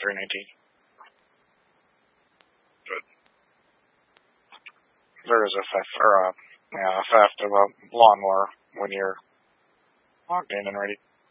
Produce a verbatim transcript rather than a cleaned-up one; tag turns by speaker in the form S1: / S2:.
S1: three nineteen.
S2: Good.
S1: There is a theft, or a, yeah, a theft of a lawnmower when you're logged in and ready.